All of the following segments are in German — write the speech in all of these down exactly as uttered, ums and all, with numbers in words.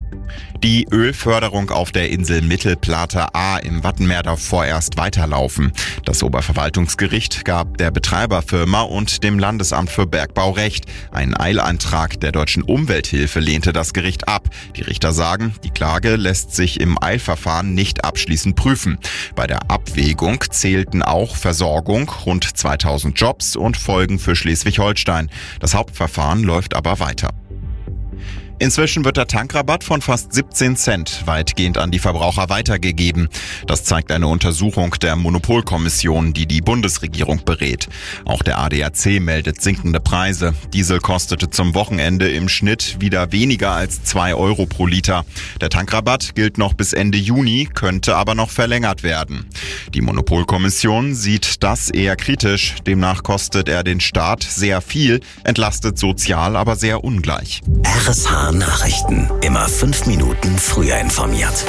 Die Ölförderung auf der Insel Mittelplata A im Wattenmeer darf vorerst weiterlaufen. Das Oberverwaltungsgericht gab der Betreiberfirma und dem Landesamt für Bergbau Recht. Ein Eilantrag der Deutschen Umwelthilfe lehnte das Gericht ab. Die Richter sagen, die Klage lässt sich im Eilverfahren nicht abschließend prüfen. Bei der Abwägung zählten auch Versorgung, rund zweitausend Jobs und Folgen für Schleswig-Holstein. Das Hauptverfahren läuft aber weiter. Inzwischen wird der Tankrabatt von fast siebzehn Cent weitgehend an die Verbraucher weitergegeben. Das zeigt eine Untersuchung der Monopolkommission, die die Bundesregierung berät. Auch der A D A C meldet sinkende Preise. Diesel kostete zum Wochenende im Schnitt wieder weniger als zwei Euro pro Liter. Der Tankrabatt gilt noch bis Ende Juni, könnte aber noch verlängert werden. Die Monopolkommission sieht das eher kritisch. Demnach kostet er den Staat sehr viel, entlastet sozial aber sehr ungleich. R S H Nachrichten. Immer fünf Minuten früher informiert.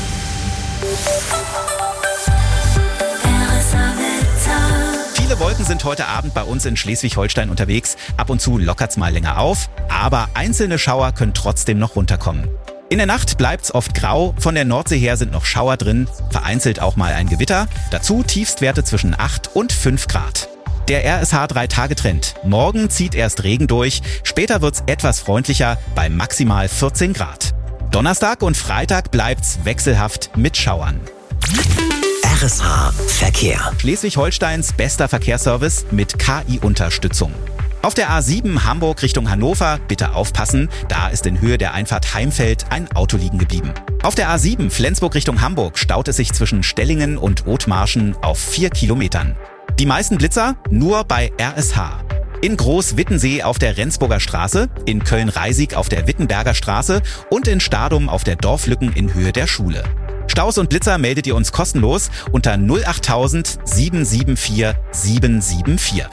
Viele Wolken sind heute Abend bei uns in Schleswig-Holstein unterwegs. Ab und zu lockert's mal länger auf, aber einzelne Schauer können trotzdem noch runterkommen. In der Nacht bleibt's oft grau, von der Nordsee her sind noch Schauer drin, vereinzelt auch mal ein Gewitter. Dazu Tiefstwerte zwischen acht und fünf Grad. Der R S H drei Tage Trend. Morgen zieht erst Regen durch, später wird's etwas freundlicher bei maximal vierzehn Grad. Donnerstag und Freitag bleibt's wechselhaft mit Schauern. R S H Verkehr. Schleswig-Holsteins bester Verkehrsservice mit K I-Unterstützung. Auf der A sieben Hamburg Richtung Hannover bitte aufpassen, da ist in Höhe der Einfahrt Heimfeld ein Auto liegen geblieben. Auf der A sieben Flensburg Richtung Hamburg staut es sich zwischen Stellingen und Othmarschen auf vier Kilometern. Die meisten Blitzer nur bei R S H. In Groß-Wittensee auf der Rendsburger Straße, in Köln-Reisig auf der Wittenberger Straße und in Stadum auf der Dorflücken in Höhe der Schule. Staus und Blitzer meldet ihr uns kostenlos unter null achttausend sieben sieben vier sieben sieben vier.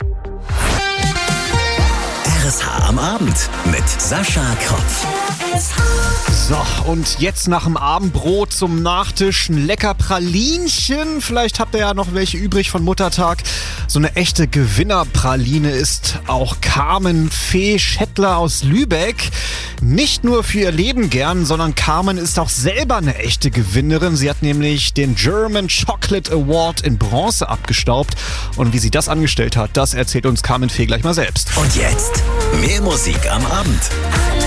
R S H am Abend mit Sascha Kropf. So, und jetzt nach dem Abendbrot zum Nachtisch ein lecker Pralinchen. Vielleicht habt ihr ja noch welche übrig von Muttertag. So eine echte Gewinnerpraline ist auch Carmen Fee Schettler aus Lübeck. Nicht nur für ihr Leben gern, sondern Carmen ist auch selber eine echte Gewinnerin. Sie hat nämlich den German Chocolate Award in Bronze abgestaubt. Und wie sie das angestellt hat, das erzählt uns Carmen Fee gleich mal selbst. Und jetzt mehr Musik am Abend.